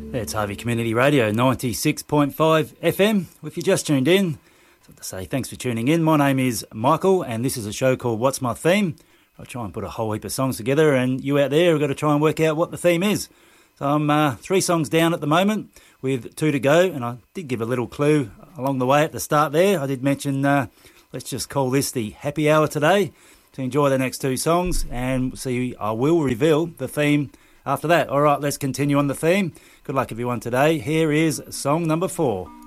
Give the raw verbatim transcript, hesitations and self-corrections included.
It's Harvey Community Radio, ninety-six point five F M. If you just tuned in, so to say thanks for tuning in. My name is Michael, and this is a show called What's My Theme? I try and put a whole heap of songs together, and you out there have got to try and work out what the theme is. So I'm uh, three songs down at the moment, with two to go, and I did give a little clue along the way at the start there. I did mention, uh, let's just call this the happy hour today, to enjoy the next two songs, and see, I will reveal the theme after that. All right, let's continue on the theme. Good luck, everyone, today. Here is song number four.